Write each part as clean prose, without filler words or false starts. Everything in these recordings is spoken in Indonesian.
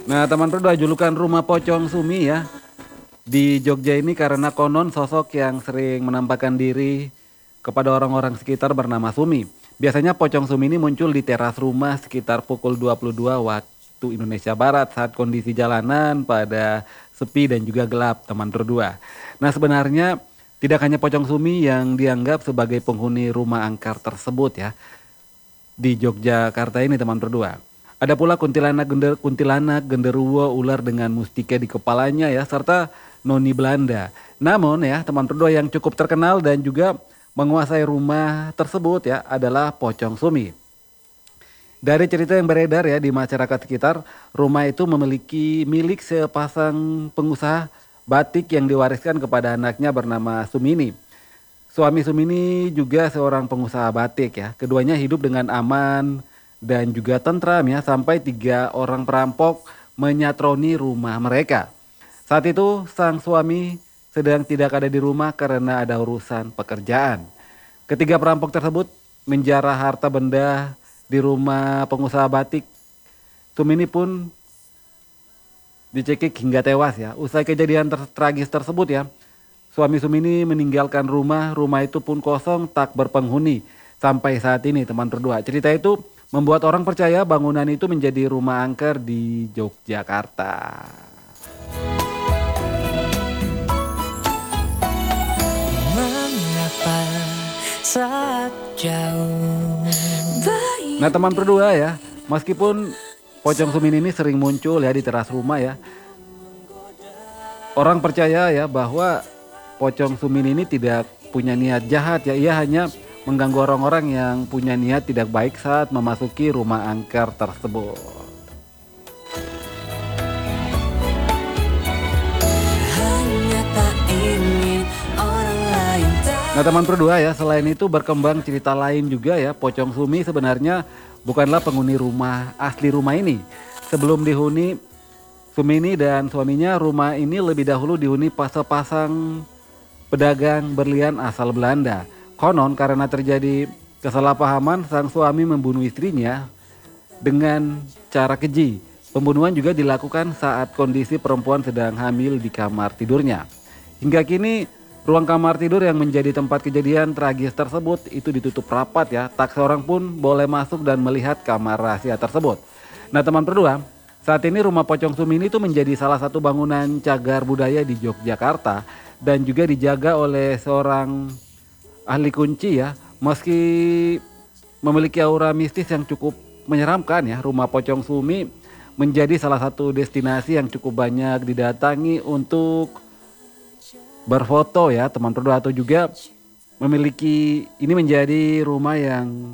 Nah, teman berdua, julukan rumah pocong Sumi ya di Jogja ini karena konon sosok yang sering menampakkan diri kepada orang-orang sekitar bernama Sumi. Biasanya pocong Sumi ini muncul di teras rumah sekitar pukul 22 waktu Indonesia Barat saat kondisi jalanan pada sepi dan juga gelap, teman berdua. Nah, sebenarnya tidak hanya pocong Sumi yang dianggap sebagai penghuni rumah angker tersebut ya di Yogyakarta ini, teman berdua. Ada pula kuntilanak, genderuwo, ular dengan mustika di kepalanya ya, serta noni Belanda. Namun ya, teman berdua, yang cukup terkenal dan juga menguasai rumah tersebut ya adalah pocong Sumi. Dari cerita yang beredar ya di masyarakat sekitar, rumah itu memiliki milik sepasang pengusaha batik yang diwariskan kepada anaknya bernama Sumini. Suami Sumini juga seorang pengusaha batik ya. Keduanya hidup dengan aman dan juga tentram ya sampai 3 orang perampok menyatroni rumah mereka. Saat itu sang suami sedang tidak ada di rumah karena ada urusan pekerjaan. Ketiga perampok tersebut menjarah harta benda di rumah pengusaha batik. Sumini pun dicekik hingga tewas ya. Usai kejadian tragis tersebut ya, suami Sumini meninggalkan rumah itu pun kosong tak berpenghuni sampai saat ini, teman berdua. Cerita itu membuat orang percaya bangunan itu menjadi rumah angker di Yogyakarta. Mengapa saat jauh. Nah, teman berdua ya, meskipun pocong Sumini ini sering muncul ya di teras rumah ya, orang percaya ya bahwa pocong Sumini ini tidak punya niat jahat ya. Ia hanya mengganggu orang-orang yang punya niat tidak baik saat memasuki rumah angker tersebut. Hanya tak ingin orang lain tahu. Nah, teman berdua ya, selain itu berkembang cerita lain juga ya. Pocong Sumi sebenarnya bukanlah penghuni rumah asli rumah ini. Sebelum dihuni Sumini dan suaminya, rumah ini lebih dahulu dihuni pasang pedagang berlian asal Belanda. Konon karena terjadi kesalahpahaman, sang suami membunuh istrinya dengan cara keji. Pembunuhan juga dilakukan saat kondisi perempuan sedang hamil di kamar tidurnya. Hingga kini ruang kamar tidur yang menjadi tempat kejadian tragis tersebut itu ditutup rapat ya. Tak seorang pun boleh masuk dan melihat kamar rahasia tersebut. Nah, teman berdua, saat ini rumah pocong Sumi ini tuh menjadi salah satu bangunan cagar budaya di Yogyakarta dan juga dijaga oleh seorang ahli kunci ya. Meski memiliki aura mistis yang cukup menyeramkan ya, rumah pocong Sumi menjadi salah satu destinasi yang cukup banyak didatangi untuk berfoto ya, teman berdua, atau juga memiliki ini menjadi rumah yang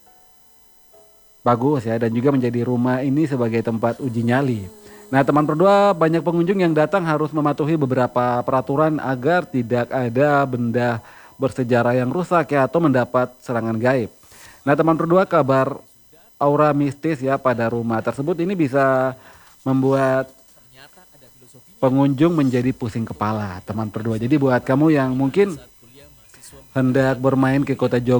bagus ya, dan juga menjadi rumah ini sebagai tempat uji nyali. Nah, teman berdua, banyak pengunjung yang datang harus mematuhi beberapa peraturan agar tidak ada benda bersejarah yang rusak ya atau mendapat serangan gaib. Nah, teman berdua, kabar aura mistis ya pada rumah tersebut ini bisa membuat pengunjung menjadi pusing kepala, teman berdua. Jadi buat kamu yang mungkin hendak bermain ke kota Jogja